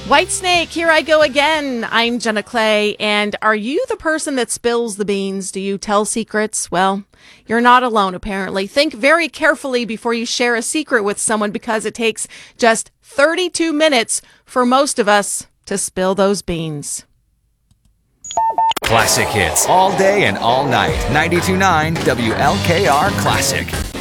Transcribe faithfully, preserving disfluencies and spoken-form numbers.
Whitesnake, here I go again. I'm Jenna Clay, and are you the person that spills the beans? Do you tell secrets? Well, you're not alone, apparently. Think very carefully before you share a secret with someone, because it takes just thirty-two minutes for most of us to spill those beans. Classic hits all day and all night. ninety-two point nine W L K R Classic.